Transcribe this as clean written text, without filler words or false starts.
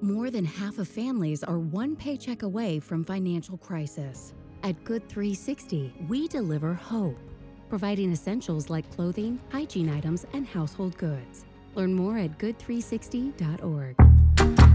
More than half of families are one paycheck away from financial crisis. At Good 360, we deliver hope, providing essentials like clothing, hygiene items, and household goods. Learn more at good360.org.